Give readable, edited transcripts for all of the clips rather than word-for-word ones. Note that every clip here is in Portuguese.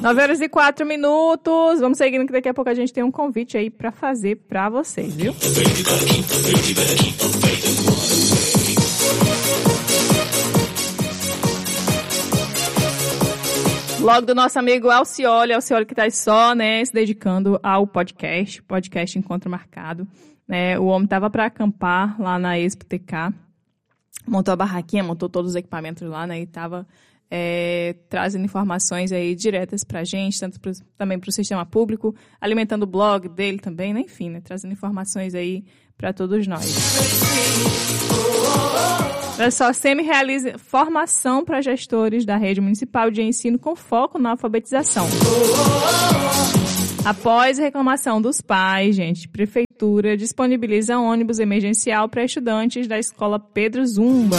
9h04. Vamos seguindo que daqui a pouco a gente tem um convite aí pra fazer pra vocês, viu? Blog do nosso amigo Alcioli que tá só, né, se dedicando ao podcast Encontro Marcado. O homem tava para acampar lá na Expo TK, montou a barraquinha, montou todos os equipamentos lá, né, e tava trazendo informações aí diretas pra gente, também pro sistema público, alimentando o blog dele também, né, enfim, né, trazendo informações aí para todos nós. Olha só, SEMI realiza formação para gestores da rede municipal de ensino com foco na alfabetização. Após reclamação dos pais, gente, Prefeitura disponibiliza ônibus emergencial para estudantes da Escola Pedro Zumba.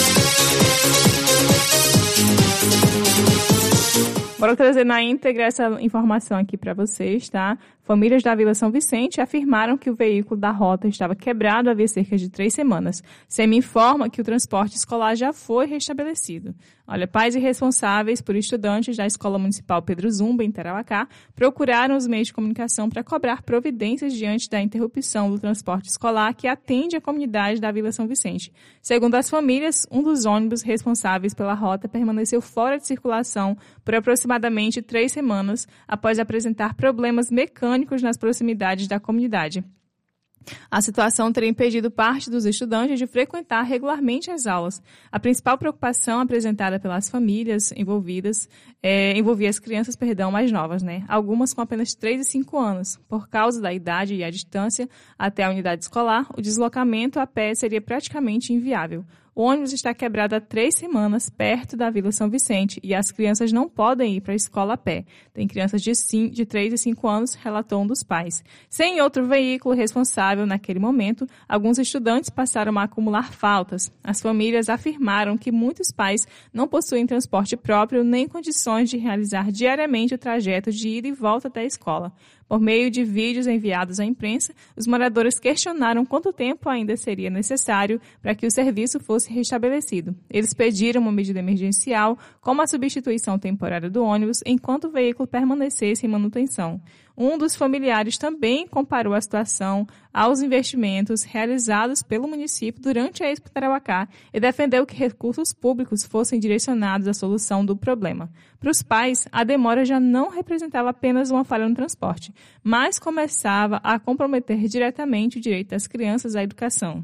Bora trazer na íntegra essa informação aqui para vocês, tá? Famílias da Vila São Vicente afirmaram que o veículo da rota estava quebrado havia cerca de 3 semanas. SEMI informa que o transporte escolar já foi restabelecido. Olha, pais e responsáveis por estudantes da Escola Municipal Pedro Zumba, em Tarauacá, procuraram os meios de comunicação para cobrar providências diante da interrupção do transporte escolar que atende a comunidade da Vila São Vicente. Segundo as famílias, um dos ônibus responsáveis pela rota permaneceu fora de circulação por aproximadamente 3 semanas após apresentar problemas mecânicos nas proximidades da comunidade. A situação teria impedido parte dos estudantes de frequentar regularmente as aulas. A principal preocupação apresentada pelas famílias envolvia as crianças, mais novas, né? Algumas com apenas 3 e 5 anos. Por causa da idade e a distância até a unidade escolar, o deslocamento a pé seria praticamente inviável. O ônibus está quebrado há 3 semanas perto da Vila São Vicente e as crianças não podem ir para a escola a pé. Tem crianças de 3 e 5 anos, relatou um dos pais. Sem outro veículo responsável naquele momento, alguns estudantes passaram a acumular faltas. As famílias afirmaram que muitos pais não possuem transporte próprio nem condições de realizar diariamente o trajeto de ida e volta até a escola. Por meio de vídeos enviados à imprensa, os moradores questionaram quanto tempo ainda seria necessário para que o serviço fosse restabelecido. Eles pediram uma medida emergencial, como a substituição temporária do ônibus, enquanto o veículo permanecesse em manutenção. Um dos familiares também comparou a situação aos investimentos realizados pelo município durante a Expo Tarauacá e defendeu que recursos públicos fossem direcionados à solução do problema. Para os pais, a demora já não representava apenas uma falha no transporte, mas começava a comprometer diretamente o direito das crianças à educação.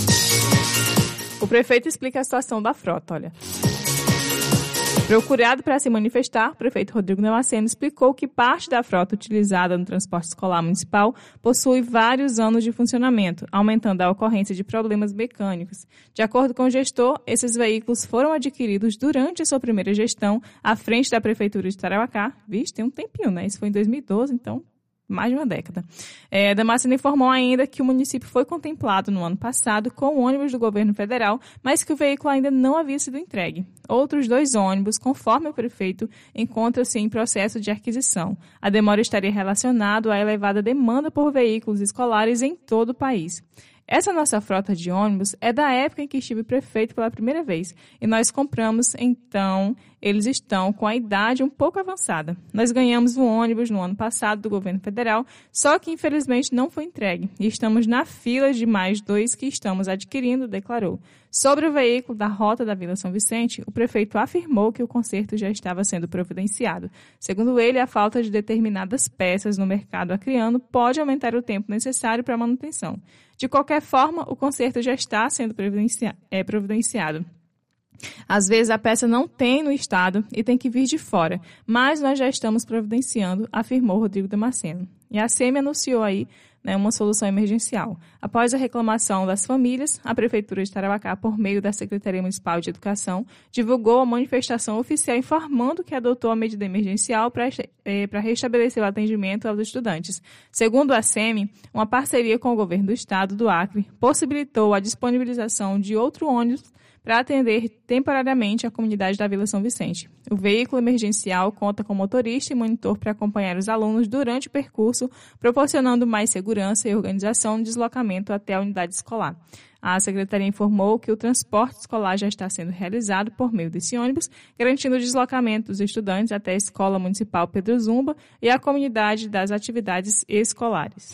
O prefeito explica a situação da frota, olha. Procurado para se manifestar, o prefeito Rodrigo Damasceno explicou que parte da frota utilizada no transporte escolar municipal possui vários anos de funcionamento, aumentando a ocorrência de problemas mecânicos. De acordo com o gestor, esses veículos foram adquiridos durante a sua primeira gestão à frente da Prefeitura de Tarauacá. Vixe, tem um tempinho, né? Isso foi em 2012, então mais de uma década. Damasceno informou ainda que o município foi contemplado no ano passado com o ônibus do governo federal, mas que o veículo ainda não havia sido entregue. Outros 2 ônibus, conforme o prefeito, encontram-se em processo de aquisição. A demora estaria relacionada à elevada demanda por veículos escolares em todo o país. Essa nossa frota de ônibus é da época em que estive prefeito pela primeira vez e nós compramos, então eles estão com a idade um pouco avançada. Nós ganhamos um ônibus no ano passado do governo federal, só que infelizmente não foi entregue e estamos na fila de mais 2 que estamos adquirindo, declarou. Sobre o veículo da rota da Vila São Vicente, o prefeito afirmou que o conserto já estava sendo providenciado. Segundo ele, a falta de determinadas peças no mercado acriano pode aumentar o tempo necessário para a manutenção. De qualquer forma, o conserto já está sendo providenciado. Às vezes a peça não tem no estado e tem que vir de fora, mas nós já estamos providenciando, afirmou Rodrigo Damasceno. E a SEMI anunciou aí uma solução emergencial. Após a reclamação das famílias, a Prefeitura de Tarauacá, por meio da Secretaria Municipal de Educação, divulgou a manifestação oficial informando que adotou a medida emergencial para restabelecer o atendimento aos estudantes. Segundo a SEMI, uma parceria com o governo do estado do Acre possibilitou a disponibilização de outro ônibus para atender temporariamente a comunidade da Vila São Vicente. O veículo emergencial conta com motorista e monitor para acompanhar os alunos durante o percurso, proporcionando mais segurança e organização no deslocamento até a unidade escolar. A Secretaria informou que o transporte escolar já está sendo realizado por meio desse ônibus, garantindo o deslocamento dos estudantes até a Escola Municipal Pedro Zumba e a comunidade das atividades escolares.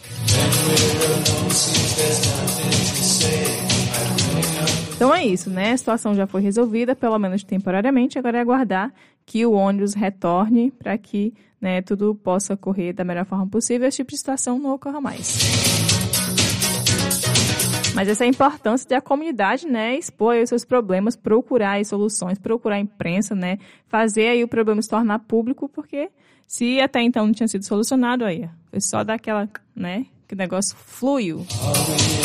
Então é isso, né? A situação já foi resolvida, pelo menos temporariamente, agora é aguardar que o ônibus retorne para que, né, tudo possa correr da melhor forma possível e esse tipo de situação não ocorra mais. Mas essa é a importância de a comunidade, né, expor aí os seus problemas, procurar aí soluções, procurar a imprensa, né, fazer aí o problema se tornar público, porque se até então não tinha sido solucionado, aí foi só daquela, né, que o negócio fluiu.